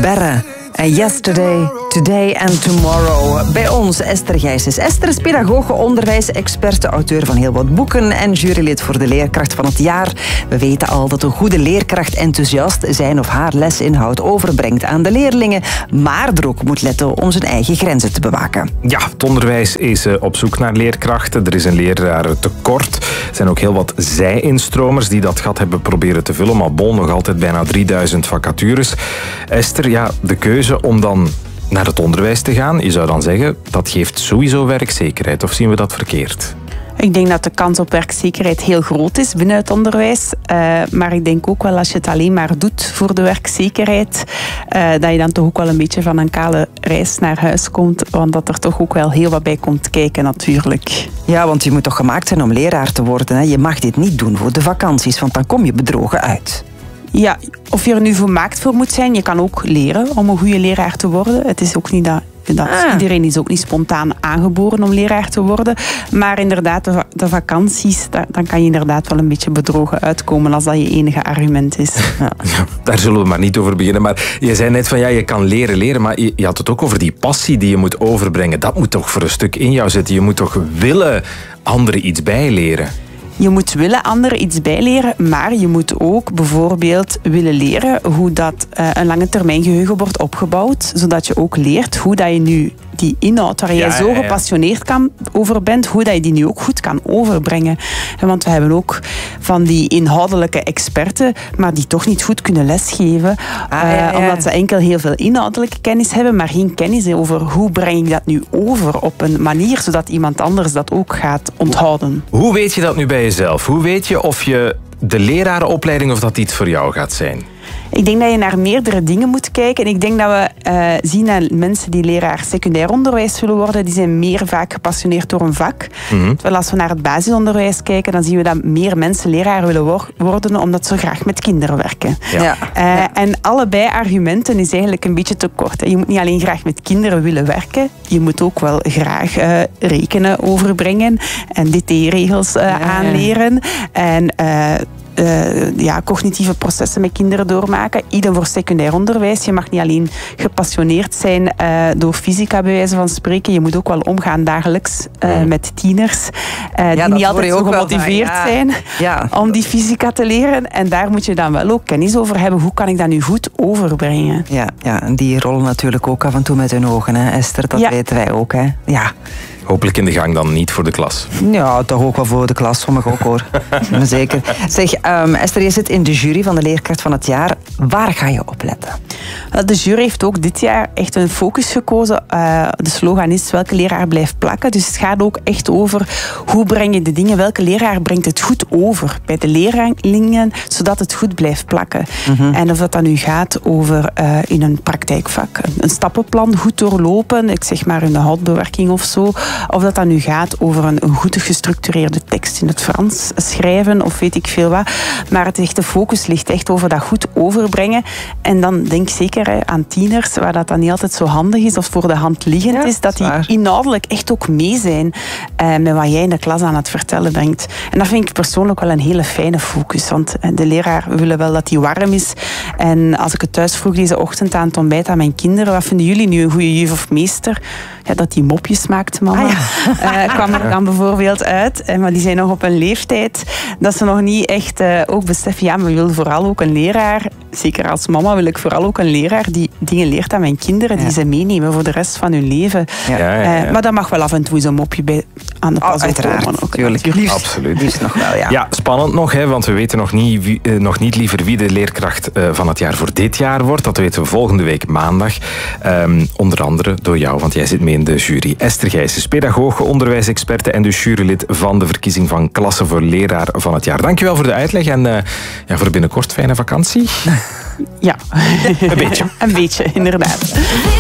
Berre. En yesterday, today and tomorrow. Bij ons Esther Gijsens. Esther is pedagoge, onderwijsexperte, auteur van heel wat boeken en jurylid voor de leerkracht van het jaar. We weten al dat een goede leerkracht enthousiast zijn of haar lesinhoud overbrengt aan de leerlingen, maar er ook moet letten om zijn eigen grenzen te bewaken. Ja, het onderwijs is op zoek naar leerkrachten. Er is een lerarentekort. Er zijn ook heel wat zij-instromers die dat gat hebben proberen te vullen, maar bon, nog altijd bijna 3000 vacatures. Esther, ja, de keuze om dan naar het onderwijs te gaan, je zou dan zeggen, dat geeft sowieso werkzekerheid. Of zien we dat verkeerd? Ik denk dat de kans op werkzekerheid heel groot is binnen het onderwijs. Maar ik denk ook wel, als je het alleen maar doet voor de werkzekerheid, dat je dan toch ook wel een beetje van een kale reis naar huis komt. Want dat er toch ook wel heel wat bij komt kijken natuurlijk. Ja, want je moet toch gemaakt zijn om leraar te worden. Hè? Je mag dit niet doen voor de vakanties, want dan kom je bedrogen uit. Ja, of je er nu gemaakt voor moet zijn. Je kan ook leren om een goede leraar te worden. Het is ook niet dat iedereen is ook niet spontaan aangeboren om leraar te worden. Maar inderdaad, de vakanties, dan kan je inderdaad wel een beetje bedrogen uitkomen als dat je enige argument is. Ja, daar zullen we maar niet over beginnen. Maar je zei net van ja, je kan leren, maar je had het ook over die passie die je moet overbrengen. Dat moet toch voor een stuk in jou zitten. Je moet toch willen anderen iets bijleren. Je moet willen anderen iets bijleren, maar je moet ook bijvoorbeeld willen leren hoe dat een lange termijn geheugen wordt opgebouwd, zodat je ook leert hoe dat je nu die inhoud waar jij zo gepassioneerd over bent, hoe dat je die nu ook goed kan overbrengen. Want we hebben ook van die inhoudelijke experten, maar die toch niet goed kunnen lesgeven, omdat ze enkel heel veel inhoudelijke kennis hebben, maar geen kennis over hoe breng ik dat nu over op een manier, zodat iemand anders dat ook gaat onthouden. Hoe weet je dat nu bij jezelf? Hoe weet je of je de lerarenopleiding of dat iets voor jou gaat zijn? Ik denk dat je naar meerdere dingen moet kijken. En ik denk dat we zien dat mensen die leraar secundair onderwijs willen worden, die zijn meer vaak gepassioneerd door een vak. Terwijl als we naar het basisonderwijs kijken, dan zien we dat meer mensen leraar willen worden omdat ze graag met kinderen werken. Ja. En allebei argumenten is eigenlijk een beetje te kort. Je moet niet alleen graag met kinderen willen werken, je moet ook wel graag rekenen overbrengen en DT-regels aanleren. En cognitieve processen met kinderen doormaken. Idem voor secundair onderwijs. Je mag niet alleen gepassioneerd zijn door fysica, bij wijze van spreken. Je moet ook wel omgaan dagelijks met tieners die niet altijd zo gemotiveerd zijn om die fysica te leren. En daar moet je dan wel ook kennis over hebben. Hoe kan ik dat nu goed overbrengen? Ja, en die rollen natuurlijk ook af en toe met hun ogen, hè, Esther. Dat weten wij ook, hè. Ja. Hopelijk in de gang dan niet voor de klas. Ja, toch ook wel voor de klas, sommige ook hoor. Zeker. Zeg, Esther, je zit in de jury van de leerkracht van het jaar. Waar ga je op letten? De jury heeft ook dit jaar echt een focus gekozen. De slogan is welke leraar blijft plakken. Dus het gaat ook echt over hoe breng je de dingen, welke leraar brengt het goed over bij de leerlingen, zodat het goed blijft plakken. En of dat dan nu gaat over in een praktijkvak, een stappenplan goed doorlopen, ik zeg maar in de houtbewerking of zo, of dat dan nu gaat over een goed gestructureerde tekst in het Frans schrijven of weet ik veel wat. Maar het echte focus ligt echt over dat goed overbrengen. En dan denk zeker aan tieners, waar dat dan niet altijd zo handig is of voor de hand liggend is, dat die inhoudelijk echt ook mee zijn met wat jij in de klas aan het vertellen brengt. En dat vind ik persoonlijk wel een hele fijne focus. Want de leraar wil wel dat die warm is. En als ik het thuis vroeg deze ochtend aan het ontbijt aan mijn kinderen, wat vinden jullie nu een goede juf of meester? Ja, dat die mopjes maakt, mama. Kwam er dan bijvoorbeeld uit. Maar die zijn nog op een leeftijd dat ze nog niet echt ook beseffen, ja, maar we willen vooral ook een leraar. Zeker als mama wil ik vooral ook een leraar die dingen leert aan mijn kinderen, die ze meenemen voor de rest van hun leven. Maar dat mag wel af en toe eens een mopje bij aan de pas uiteraard, komen. Absoluut. Liefst nog wel, ja, spannend nog, hè, want we weten nog niet liever wie de leerkracht van het jaar voor dit jaar wordt. Dat weten we volgende week maandag. Onder andere door jou, want jij zit mee in de jury. Esther Gijsens, pedagoge, onderwijsexperte en dus jurylid van de verkiezing van klasse voor leraar van het jaar. Dankjewel voor de uitleg en voor binnenkort fijne vakantie. Ja. Een beetje. Een beetje, inderdaad.